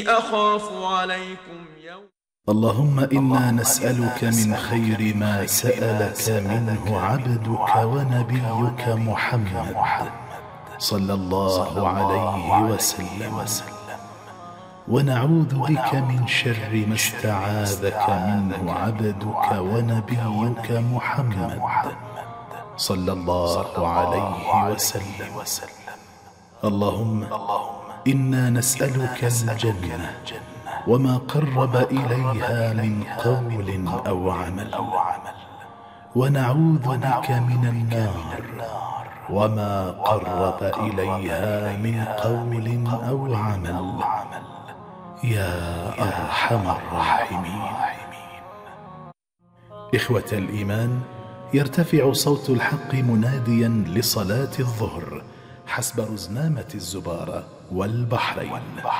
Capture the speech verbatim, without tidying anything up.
أخاف عليكم يوم. اللهم إنا نسألك من خير ما سألك منه عبدك ونبيك محمد صلى الله عليه وسلم، ونعوذ بك من شر ما استعاذك منه عبدك ونبيك محمد صلى الله عليه وسلم. اللهم إنا نسألك الجنة وما قرب إليها من قول أو عمل، ونعوذ بك من النار وما قرب إليها من قول أو عمل، يا أرحم الراحمين. إخوة الإيمان، يرتفع صوت الحق مناديا لصلاة الظهر حسب رزنامة الزبارة والبحرين.